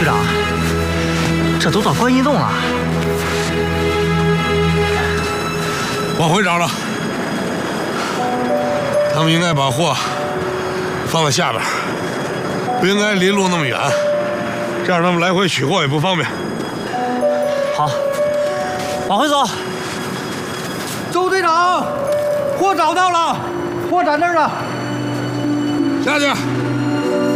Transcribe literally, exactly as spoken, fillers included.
队长，这都到观音洞了。 往回找找，他们应该把货放在下边，不应该离路那么远，这样他们来回取货也不方便。 好，往回走。 周队长，货找到了，货在那儿了。 下去。